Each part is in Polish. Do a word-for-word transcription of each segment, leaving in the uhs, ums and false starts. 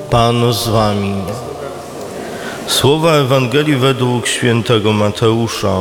Pan z wami. Słowa Ewangelii według świętego Mateusza.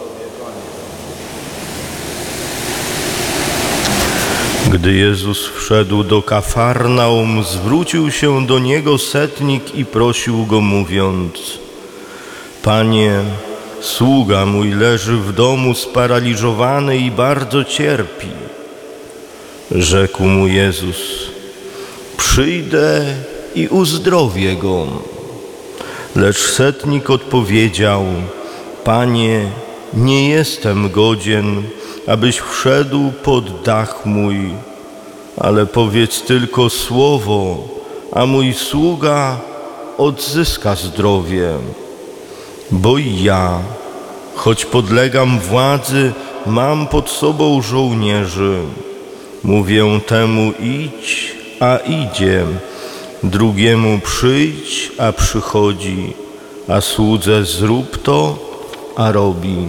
Gdy Jezus wszedł do Kafarnaum, zwrócił się do Niego setnik i prosił Go, mówiąc: Panie, sługa mój leży w domu sparaliżowany i bardzo cierpi. Rzekł mu Jezus: Przyjdę i uzdrowię go. Lecz setnik odpowiedział: Panie, nie jestem godzien, abyś wszedł pod dach mój, ale powiedz tylko słowo, a mój sługa odzyska zdrowie. Bo i ja, choć podlegam władzy, mam pod sobą żołnierzy. Mówię temu idź, a idzie, drugiemu przyjdź, a przychodzi, a słudze zrób to, a robi.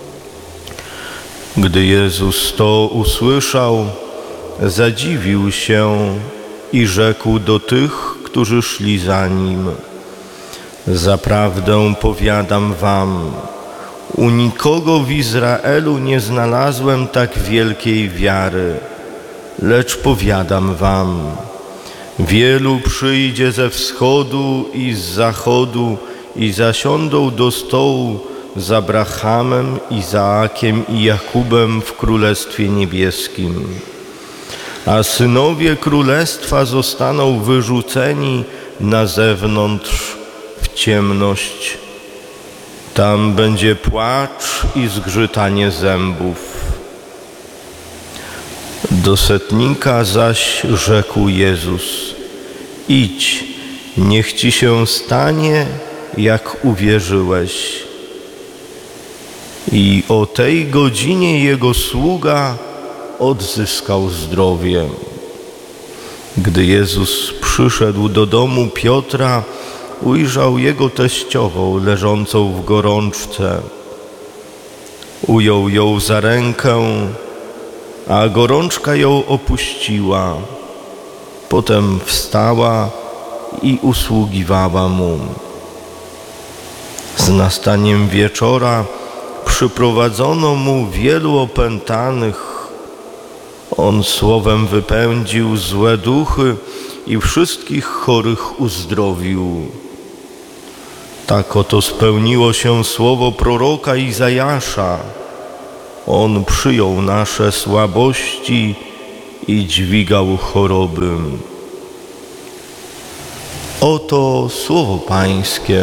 Gdy Jezus to usłyszał, zadziwił się i rzekł do tych, którzy szli za Nim: Zaprawdę powiadam wam, u nikogo w Izraelu nie znalazłem tak wielkiej wiary. Lecz powiadam wam, wielu przyjdzie ze wschodu i z zachodu i zasiądą do stołu z Abrahamem, Izaakiem i Jakubem w Królestwie Niebieskim. A synowie Królestwa zostaną wyrzuceni na zewnątrz w ciemność. Tam będzie płacz i zgrzytanie zębów. Do setnika zaś rzekł Jezus: Idź, niech ci się stanie, jak uwierzyłeś. I o tej godzinie jego sługa odzyskał zdrowie. Gdy Jezus przyszedł do domu Piotra, ujrzał jego teściową leżącą w gorączce. Ujął ją za rękę, a gorączka ją opuściła. Potem wstała i usługiwała mu. Z nastaniem wieczora przyprowadzono mu wielu opętanych. On słowem wypędził złe duchy i wszystkich chorych uzdrowił. Tak oto spełniło się słowo proroka Izajasza: On przyjął nasze słabości i dźwigał choroby. Oto słowo Pańskie.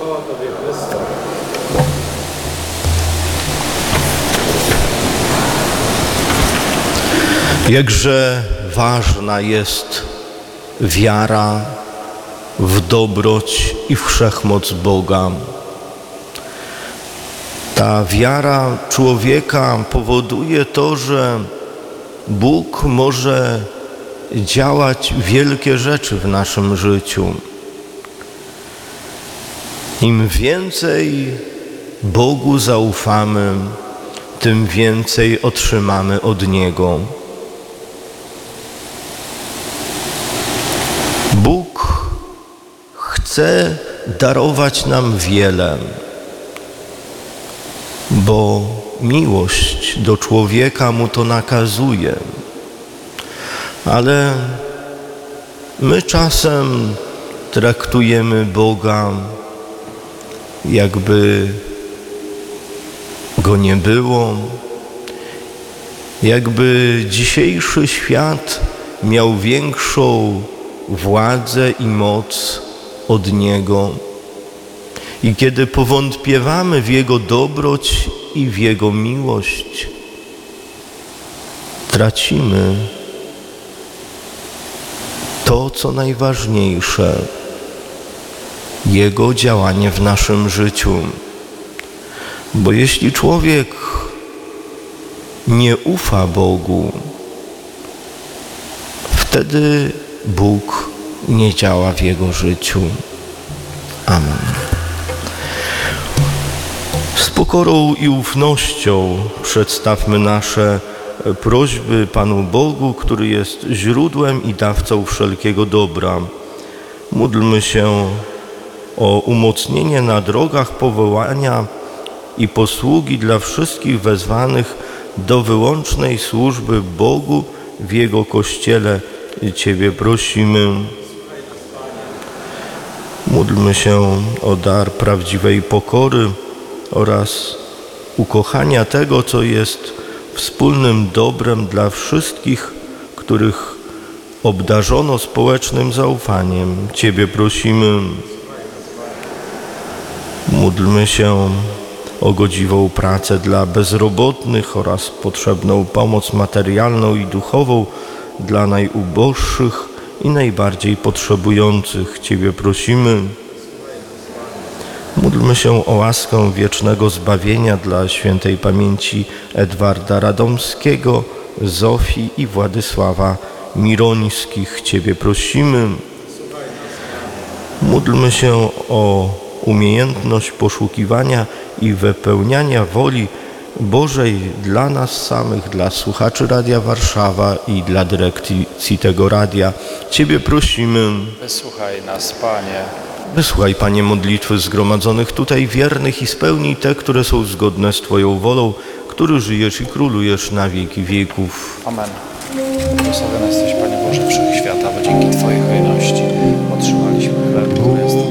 Jakże ważna jest wiara w dobroć i wszechmoc Boga. Ta wiara człowieka powoduje to, że Bóg może działać wielkie rzeczy w naszym życiu. Im więcej Bogu zaufamy, tym więcej otrzymamy od Niego. Bóg chce darować nam wiele, bo miłość do człowieka mu to nakazuje. Ale my czasem traktujemy Boga, jakby Go nie było, jakby dzisiejszy świat miał większą władzę i moc od Niego. I kiedy powątpiewamy w Jego dobroć i w Jego miłość, tracimy to, co najważniejsze, Jego działanie w naszym życiu. Bo jeśli człowiek nie ufa Bogu, wtedy Bóg nie działa w jego życiu. Amen. Z pokorą i ufnością przedstawmy nasze prośby Panu Bogu, który jest źródłem i dawcą wszelkiego dobra. Módlmy się o umocnienie na drogach powołania i posługi dla wszystkich wezwanych do wyłącznej służby Bogu w Jego Kościele. Ciebie prosimy. Módlmy się o dar prawdziwej pokory oraz ukochania tego, co jest wspólnym dobrem dla wszystkich, których obdarzono społecznym zaufaniem. Ciebie prosimy. Módlmy się o godziwą pracę dla bezrobotnych oraz potrzebną pomoc materialną i duchową dla najuboższych i najbardziej potrzebujących. Ciebie prosimy. Módlmy się o łaskę wiecznego zbawienia dla świętej pamięci Edwarda Radomskiego, Zofii i Władysława Mirońskich. Ciebie prosimy. Módlmy się o umiejętność poszukiwania i wypełniania woli Bożej dla nas samych, dla słuchaczy Radia Warszawa i dla dyrekcji tego radia. Ciebie prosimy. Wysłuchaj nas, Panie. Wysłuchaj, Panie, modlitwy zgromadzonych tutaj wiernych i spełnij te, które są zgodne z Twoją wolą, który żyjesz i królujesz na wieki wieków. Amen. Błogosławiony jesteś, Panie Boże Wszechświata, bo dzięki Twojej hojności otrzymaliśmy chleb, który jest